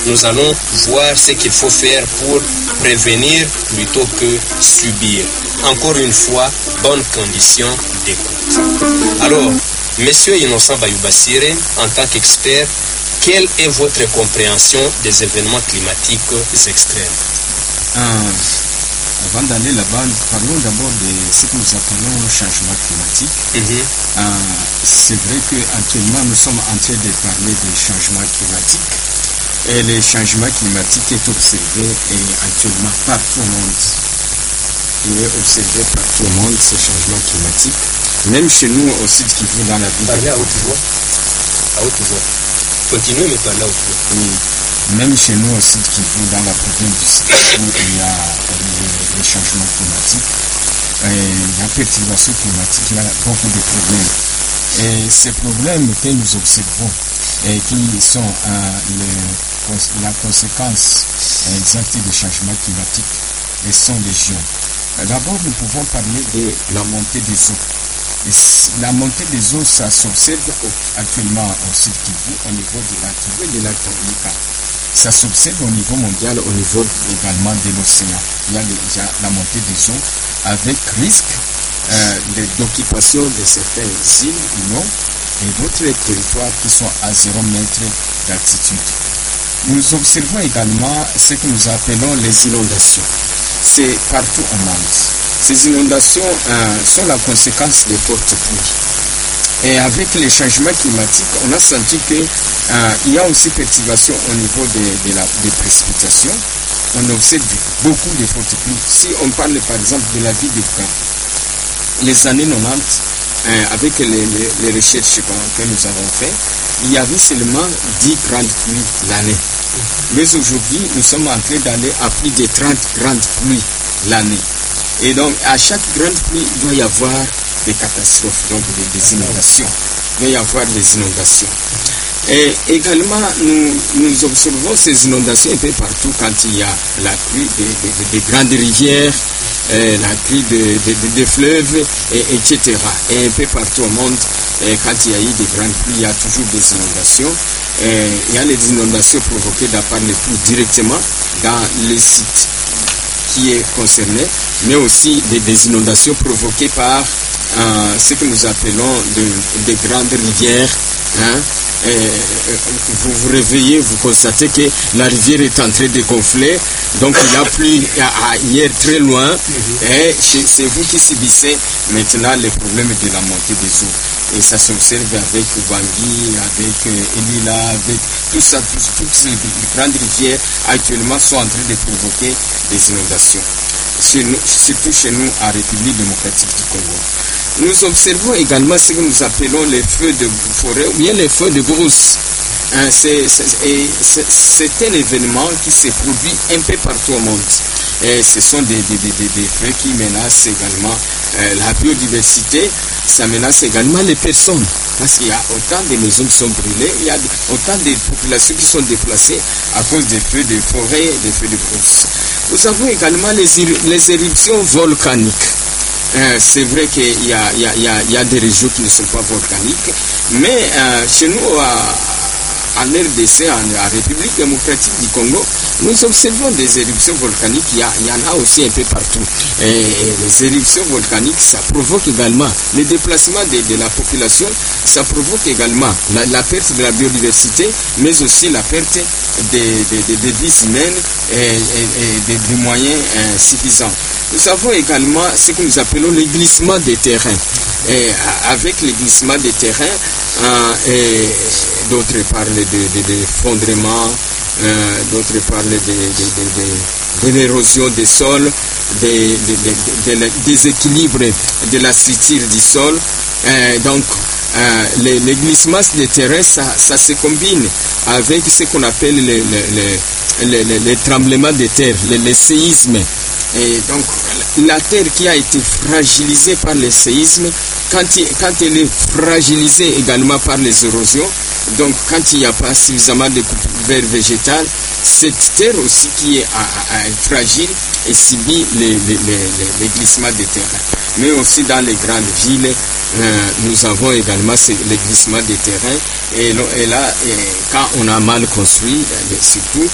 nous allons voir ce qu'il faut faire pour prévenir plutôt que subir. Encore une fois, bonne condition d'écoute. Alors, Monsieur Innocent Bayoubassire, en tant qu'expert, quelle est votre compréhension des événements climatiques extrêmes? Avant d'aller là-bas, parlons d'abord de ce que nous appelons changement climatique. C'est vrai qu'actuellement, nous sommes en train de parler des changements climatiques. Et le changement climatique est observé actuellement partout au monde. Il est observé partout au monde, ce changement climatique. Même chez nous, au Sud Kivu, dans la ville. Parlez à haute voix. À haute voix. Continuez, mais parlez à haute voix. Oui. Même chez nous, au Sud Kivu, dans la province du Sud Kivu, il y a les changements climatiques. Il y a perturbation climatique, il y a beaucoup de problèmes. Et ces problèmes que nous observons et qui sont la conséquence exacte du changement climatique sont légion. D'abord, nous pouvons parler de la montée des eaux. Et la montée des eaux, ça s'observe actuellement au Sud Kivu, au niveau de la Kivu et de la Tanganyika. Ça s'observe au niveau mondial, au niveau également de l'océan. Il y a déjà la montée des eaux avec risque d'occupation de certaines îles et d'autres territoires qui sont à 0 mètre d'altitude. Nous observons également ce que nous appelons les inondations. C'est partout au monde. Ces inondations sont la conséquence des fortes pluies. Et avec les changements climatiques, on a senti qu'il y a aussi perturbation au niveau des précipitations. On observe beaucoup de fortes pluies. Si on parle par exemple de la ville de Bukavu, les années 90, avec les recherches que nous avons faites, il y avait seulement 10 grandes pluies l'année. Mais aujourd'hui, nous sommes en train d'aller à plus de 30 grandes pluies l'année. Et donc, à chaque grande pluie, il doit y avoir des catastrophes, donc des inondations. Il doit y avoir des inondations. Et également, nous observons ces inondations un peu partout quand il y a la crue des grandes rivières, la crue des fleuves, etc. Et un peu partout au monde, quand il y a eu des grandes pluies, il y a toujours des inondations. Il y a les inondations provoquées par les pluies directement dans les sites qui est concerné, mais aussi des inondations provoquées par ce que nous appelons des grandes rivières. Vous vous réveillez, vous constatez que la rivière est en train de gonfler, donc il a plu hier très loin, et c'est vous qui subissez maintenant les problèmes de la montée des eaux. Et ça s'observe avec Bangui, avec Elila, avec tout ça, toutes ces grandes rivières actuellement sont en train de provoquer des inondations. Surtout chez nous, en République démocratique du Congo. Nous observons également ce que nous appelons les feux de forêt ou bien les feux de brousse. C'est un événement qui se produit un peu partout au monde. Et ce sont des feux qui menacent également la biodiversité, ça menace également les personnes. Parce qu'il y a autant de maisons qui sont brûlées, il y a autant de populations qui sont déplacées à cause des feux de forêt, des feux de brousse. Nous avons également les éruptions volcaniques. C'est vrai qu'il y a des régions qui ne sont pas volcaniques, mais chez nous, en RDC, en République démocratique du Congo, nous observons des éruptions volcaniques, il y en a aussi un peu partout. Et les éruptions volcaniques, ça provoque également le déplacement de la population, ça provoque également la perte de la biodiversité, mais aussi la perte des vies humaines et des moyens suffisants. Nous avons également ce que nous appelons les glissements des terrains. Et avec les glissements des terrains, d'autres parlent d'effondrement, d'autres parlent de l'érosion des sols, des déséquilibres de la structure du sol. Donc, les glissements des terrains, ça se combine avec ce qu'on appelle les tremblements de terre, les séismes. Et donc, la terre qui a été fragilisée par les séismes, quand elle est fragilisée également par les érosions, donc quand il n'y a pas suffisamment de couvert végétal, cette terre aussi qui est fragile et subit les glissements de terrain. Mais aussi dans les grandes villes, nous avons également les glissements de terrain. Et là, quand on a mal construit, surtout,